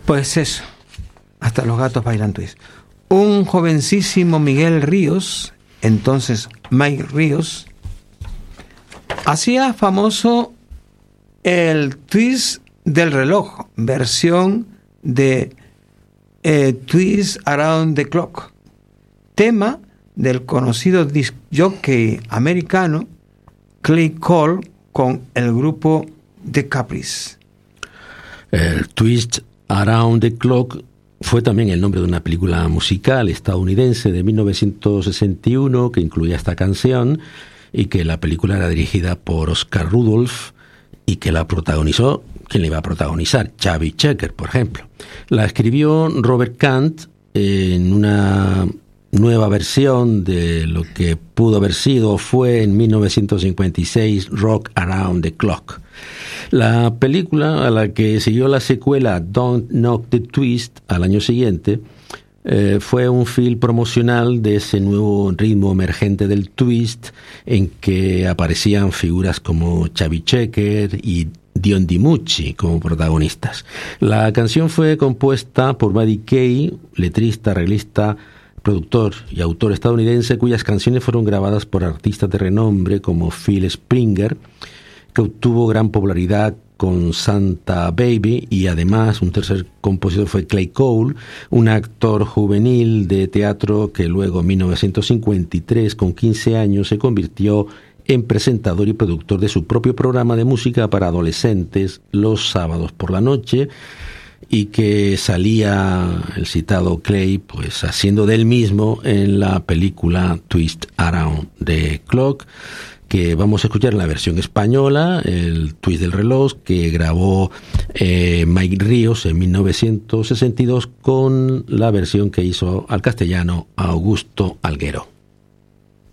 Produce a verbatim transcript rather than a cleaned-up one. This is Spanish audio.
Pues eso, hasta los gatos bailan twist. Un jovencísimo Miguel Ríos, entonces Mike Ríos, hacía famoso el twist del reloj, versión de eh, Twist Around the Clock, tema del conocido disc jockey americano Clay Cole con el grupo The Caprice. El Twist Around the Clock fue también el nombre de una película musical estadounidense de mil novecientos sesenta y uno que incluía esta canción, y que la película era dirigida por Oscar Rudolph y que la protagonizó, ¿quién la iba a protagonizar? Chubby Checker, por ejemplo. La escribió Robert Kant en una nueva versión de lo que pudo haber sido o fue en mil novecientos cincuenta y seis Rock Around the Clock. La película, a la que siguió la secuela Don't Knock the Twist al año siguiente, eh, fue un film promocional de ese nuevo ritmo emergente del twist, en que aparecían figuras como Chubby Checker y Dion DiMucci como protagonistas. La canción fue compuesta por Buddy Kaye, letrista, arreglista, productor y autor estadounidense, cuyas canciones fueron grabadas por artistas de renombre como Phil Springer, que obtuvo gran popularidad con Santa Baby, y además un tercer compositor fue Clay Cole, un actor juvenil de teatro que luego en mil novecientos cincuenta y tres, con quince años, se convirtió en presentador y productor de su propio programa de música para adolescentes los sábados por la noche, y que salía el citado Clay pues haciendo de él mismo en la película Twist Around the Clock, que vamos a escuchar en la versión española, el twist del reloj, que grabó eh, Mike Ríos en mil novecientos sesenta y dos, con la versión que hizo al castellano Augusto Alguero.